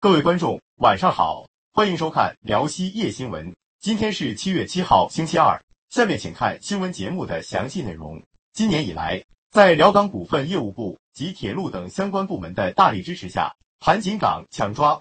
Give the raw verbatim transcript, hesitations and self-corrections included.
各位观众，晚上好，欢迎收看辽西夜新闻。今天是七月七号，星期二。下面请看新闻节目的详细内容。今年以来，在辽港股份业务部及铁路等相关部门的大力支持下，盘锦港抢抓